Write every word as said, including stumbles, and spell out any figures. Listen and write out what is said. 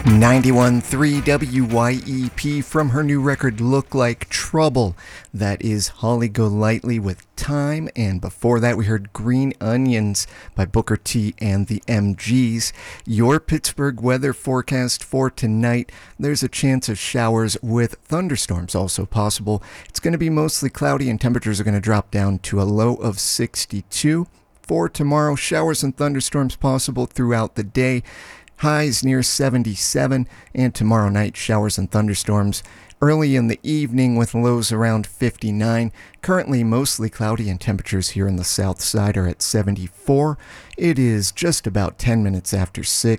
ninety-one point three W Y E P from her new record Look Like Trouble. That is Holly Golightly with Time, and before that we heard Green Onions by Booker T and the M Gs. Your Pittsburgh weather forecast for tonight: there's a chance of showers with thunderstorms also possible. It's going to be mostly cloudy and temperatures are going to drop down to a low of sixty-two. For tomorrow, showers and thunderstorms possible throughout the day. Highs near seventy-seven, and tomorrow night showers and thunderstorms early in the evening with lows around fifty-nine. Currently mostly cloudy and temperatures here in the south side are at seventy-four. It is just about ten minutes after six.